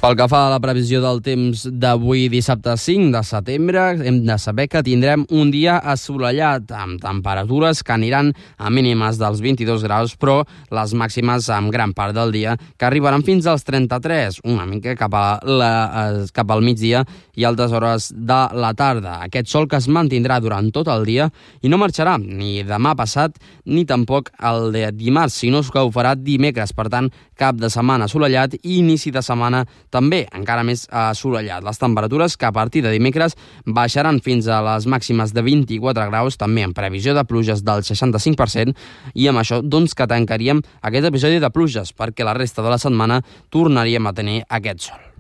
Pel que fa a la previsió del temps d'avui dissabte 5 de setembre, hem de saber que tindrem un dia assolellat, amb temperatures que aniran a mínimes dels 22 graus, però les màximes amb gran part del dia que arribaran fins als 33, una mica cap al migdia i altes hores de la tarda. Aquest sol que es mantindrà durant tot el dia i no marxarà ni demà passat ni tampoc el de dimarts, sinó que ho farà dimecres. Per tant, cap de setmana assolellat i inici de setmana també encara més assolellat. Les temperatures que a partir de dimecres baixaran fins a les màximes de 24 graus, també en previsió de pluges del 65%, i amb això doncs que tancaríem aquest episodi de pluges, perquè la resta de la setmana tornaríem a tenir aquest sol.